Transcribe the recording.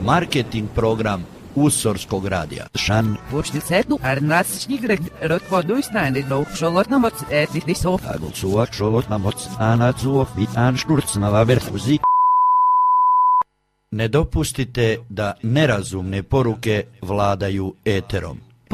marketing program Usorskog radija. Šan. Počtilsetu arnasčnigrek rotvoduisnane do šolotnamoc etlitisov. Agulsuak šolotnamoc anacuov vitan šturcnava verfuzi. Ne dopustite da nerazumne poruke vladaju eterom.